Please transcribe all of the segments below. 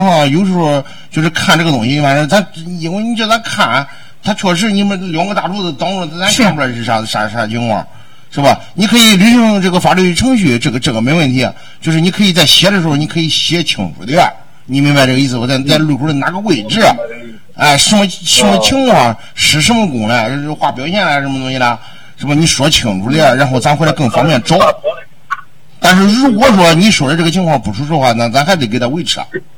有时候就是看这个东西，反正咱因为你叫咱看，他确实你们两个大柱子挡着，咱看不出来是啥情况，是吧？你可以履行这个法律程序，这个没问题。就是你可以在写的时候，你可以写清楚点，你明白这个意思？我在路口的哪个位置，哎，什么情况，施什么工了，画标线啊，什么东西的，是吧？你说清楚点，然后咱回来更方便找。但是如果说你说的这个情况不属实的话，那咱还得给他维持。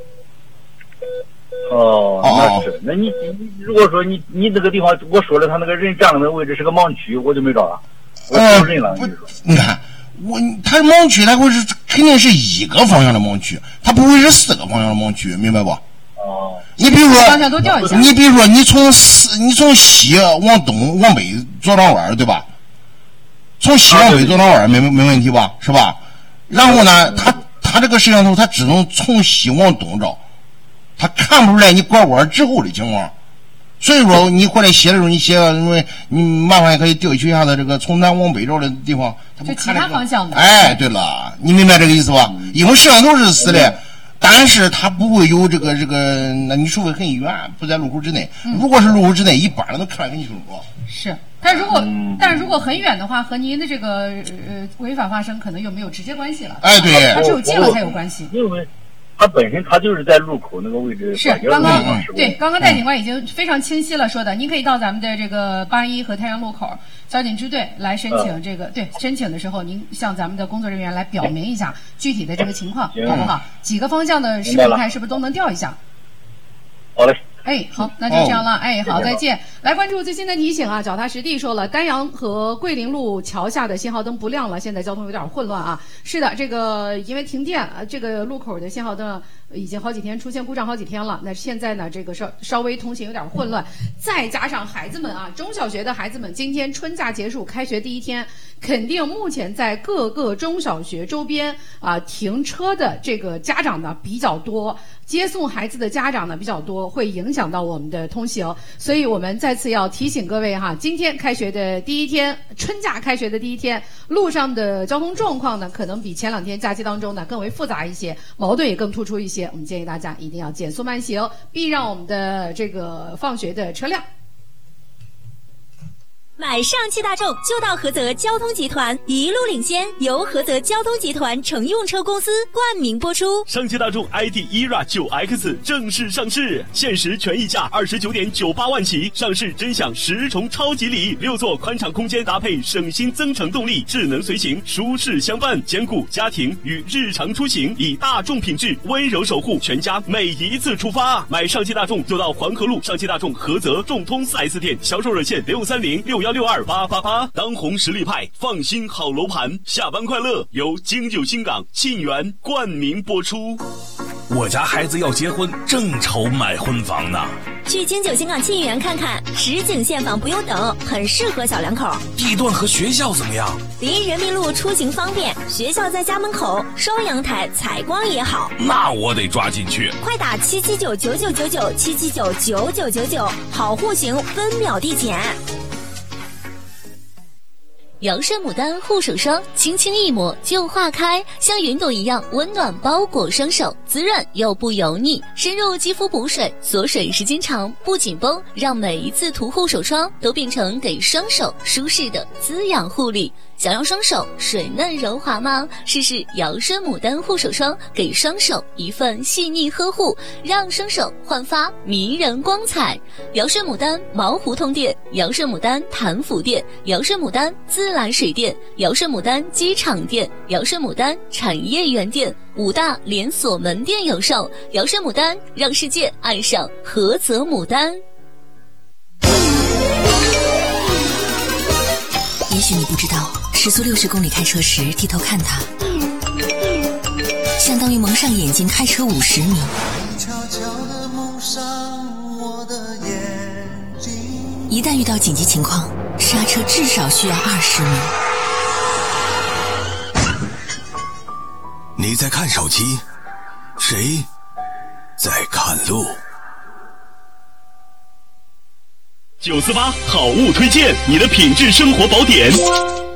那是。那你如果说你那个地方，我说了他那个人站的那个位置是个盲区，我就没找了，我丢人了。 你看他盲区，他会是肯定是一个方向的盲区，他不会是4个方向的盲区，明白不？你比如说， 方向都调一下。 你比如说，你从西往东往北左转弯，对吧？从西往北左转弯没问题吧？是吧？然后呢，他这个摄像头他只能从西往东照。他看不出来你拐弯之后的情况，所以说你回来写的时候，你写因为你麻烦可以调取一下子这个从南往北照的地方，他不看其他方向的。 哎，对了，你明白这个意思吧？因为摄像头是死的，但是它不会有这个，那你除非很远，不在路口之内。如果是路口之内，一般的都看得很清楚。 是，但如果很远的话，和您的这个违法发生可能又没有直接关系了。 哎，对， 它只有近了才有关系。 因为他本身他就是在路口那个位置。 是，刚刚戴警官已经非常清晰了说的，您可以到咱们的这个81和太阳路口交警支队来申请这个，申请的时候您向咱们的工作人员来表明一下具体的这个情况，好不好？几个方向的视频看是不是都能调一下？ 好嘞。 哎，好，那就这样了。哎，好，再见。来关注最新的提醒啊！脚踏实地说了，丹阳和桂林路桥下的信号灯不亮了，现在交通有点混乱啊。是的，这个因为停电，这个路口的信号灯已经好几天出现故障好几天了。那现在呢，这个稍微通行有点混乱，再加上孩子们啊，中小学的孩子们今天春假结束，开学第一天，肯定目前在各个中小学周边啊停车的这个家长呢比较多，接送孩子的家长呢比较多，会影响到我们的通行。所以我们再次要提醒各位哈，今天开学的第一天，春假开学的第一天，路上的交通状况呢，可能比前2天假期当中呢更为复杂一些，矛盾也更突出一些。我们建议大家一定要减速慢行，避让我们的这个放学的车辆。 买上汽大众就到菏泽交通集团，一路领先，由菏泽交通集团乘用车公司冠名播出。 上汽大众 ID ERA 9X 正式上市，限时权益价29.98万起，上市真享10重超级礼，6座宽敞空间搭配省心增程动力，智能随行，舒适相伴，兼顾家庭与日常出行，以大众品质温柔守护全家每一次出发。买上汽大众就到黄河路上汽大众菏泽众通 4S 店，销售热线63061628888，当红实力派，放心好楼盘。下班快乐由京九新港沁园冠名播出。 我家孩子要结婚，正愁买婚房呢。 去京九新港沁园看看，实景现房不用等，很适合小两口。 地段和学校怎么样？ 离人民路出行方便，学校在家门口，双阳台，采光也好。 那我得抓紧去。 快打7799999，7799999，好户型，分秒递减。扬生牡丹护手霜，轻轻一抹就化开，像云朵一样温暖包裹双手，滋润又不油腻，深入肌肤补水，锁水时间长不紧绷，让每一次涂护手霜都变成给双手舒适的滋养护理。想要双手水嫩柔滑吗？试试扬生牡丹护手霜，给双手一份细腻呵护，让双手焕发迷人光彩。扬生牡丹毛胡同店，扬生牡丹潭府店，扬生牡丹自来水店，扬生牡丹机场店，扬生牡丹产业园店，5大连锁门店有售。扬生牡丹，让世界爱上菏泽牡丹。 也许你不知道，时速60公里开车时低头看它，相当于蒙上眼睛开车50米。悄悄地蒙上我的眼睛。一旦遇到紧急情况，刹车至少需要20米。 你在看手机，谁在看路 ？948好物推荐，你的品质生活宝典。